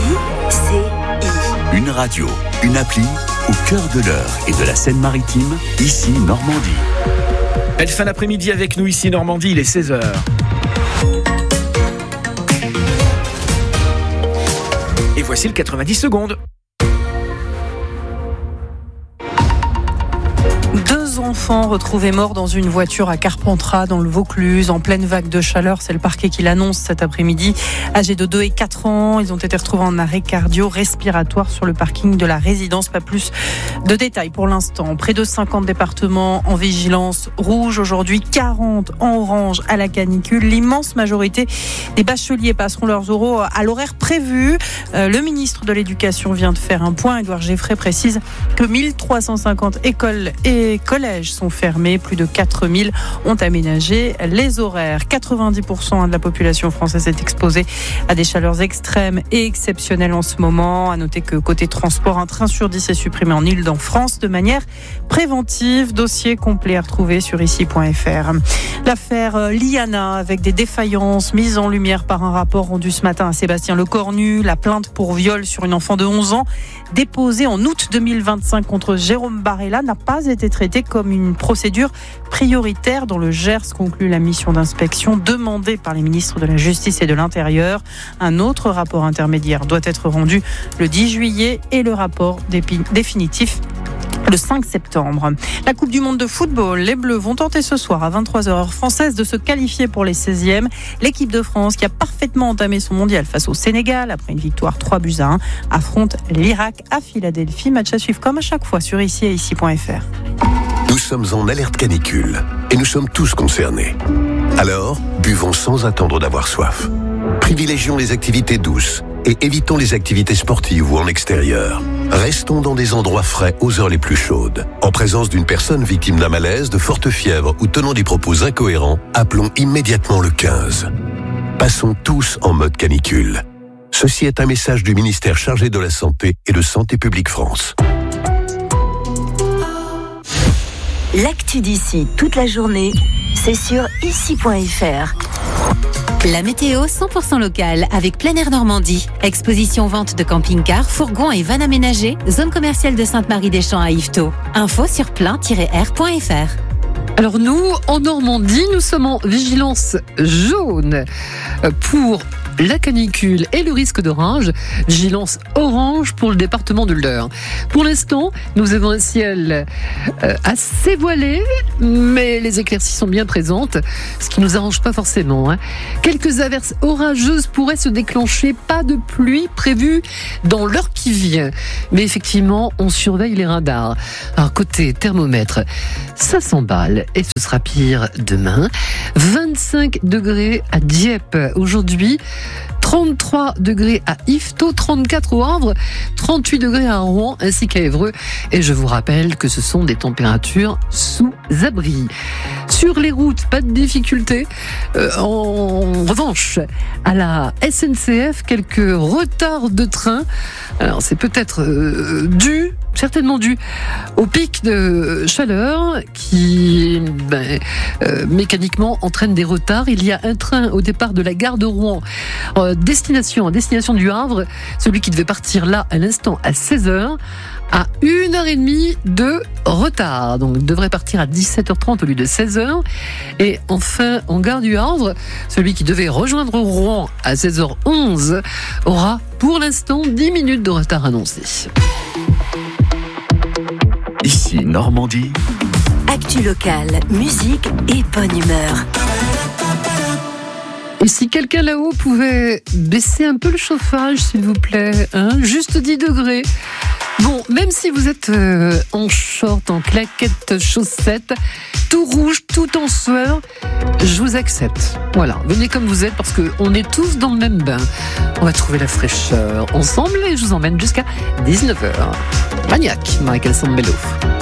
Une radio, une appli au cœur de l'Eure et de la Seine-Maritime, ici Normandie. Elle fin l'après-midi avec nous ici Normandie, il est 16h. Et voici le 90 secondes. Deux enfants retrouvés morts dans une voiture à Carpentras, dans le Vaucluse, en pleine vague de chaleur. C'est le parquet qui l'annonce cet après-midi. Âgés de 2 et 4 ans, ils ont été retrouvés en arrêt cardio-respiratoire sur le parking de la résidence. Pas plus de détails pour l'instant. Près de 50 départements en vigilance rouge aujourd'hui, 40 en orange à la canicule. L'immense majorité des bacheliers passeront leurs oraux à l'horaire prévu. Le ministre de l'Éducation vient de faire un point. Édouard Geffray précise que 1350 écoles et collèges sont fermés. Plus de 4000 ont aménagé les horaires. 90% de la population française est exposée à des chaleurs extrêmes et exceptionnelles en ce moment. À noter que côté transport, un train sur 10 est supprimé en Île-de-France de manière préventive. Dossier complet à retrouver sur ici.fr. L'affaire Liana, avec des défaillances mises en lumière par un rapport rendu ce matin à Sébastien Lecornu. La plainte pour viol sur une enfant de 11 ans déposée en août 2025 contre Jérôme Barella n'a pas été traitée comme une procédure prioritaire dans le Gers, conclut la mission d'inspection demandée par les ministres de la Justice et de l'Intérieur. Un autre rapport intermédiaire doit être rendu le 10 juillet et le rapport définitif le 5 septembre. La Coupe du Monde de football, les Bleus vont tenter ce soir à 23h heure française de se qualifier pour les 16e. L'équipe de France, qui a parfaitement entamé son mondial face au Sénégal après une victoire 3-1, affronte l'Irak à Philadelphie. Match à suivre comme à chaque fois sur ici et ici.fr. Nous sommes en alerte canicule et nous sommes tous concernés. Alors, buvons sans attendre d'avoir soif. Privilégions les activités douces et évitons les activités sportives ou en extérieur. Restons dans des endroits frais aux heures les plus chaudes. En présence d'une personne victime d'un malaise, de forte fièvre ou tenant des propos incohérents, appelons immédiatement le 15. Passons tous en mode canicule. Ceci est un message du ministère chargé de la Santé et de Santé publique France. L'actu d'ici toute la journée, c'est sur ici.fr. La météo 100% locale avec Plein Air Normandie. Exposition vente de camping-cars, fourgons et vannes aménagées. Zone commerciale de Sainte-Marie-des-Champs à Yvetot. Info sur plein-air.fr. Alors nous, en Normandie, nous sommes en vigilance jaune pour la canicule et le risque d'orage. Vigilance orange pour le département de l'Eure. Pour l'instant, nous avons un ciel assez voilé, mais les éclaircies sont bien présentes, ce qui nous arrange pas forcément. Quelques averses orageuses pourraient se déclencher, pas de pluie prévue dans l'heure qui vient. Mais effectivement, on surveille les radars. Alors côté thermomètre, ça s'emballe et ce sera pire demain. 25 degrés à Dieppe aujourd'hui. 33 degrés à Yvetot, 34 au Havre, 38 degrés à Rouen ainsi qu'à Évreux. Et je vous rappelle que ce sont des températures sous abri. Sur les routes, pas de difficulté. En revanche, à la SNCF, quelques retards de train. Alors c'est peut-être certainement dû au pic de chaleur qui mécaniquement entraîne des retards. Il y a un train au départ de la gare de Rouen destination du Havre, celui qui devait partir là à l'instant à 16h, à 1h30 de retard. Donc il devrait partir à 17h30 au lieu de 16h. Et enfin, en gare du Havre, celui qui devait rejoindre Rouen à 16h11 aura pour l'instant 10 minutes de retard annoncé. Ici Normandie. Actu locale, musique et bonne humeur. Et si quelqu'un là-haut pouvait baisser un peu le chauffage, s'il vous plaît, juste 10 degrés. Bon, même si vous êtes en short, en claquettes, chaussettes, tout rouge, tout en sueur, je vous accepte. Voilà, venez comme vous êtes parce qu'on est tous dans le même bain. On va trouver la fraîcheur ensemble et je vous emmène jusqu'à 19h. Maniac, Michael Sambello.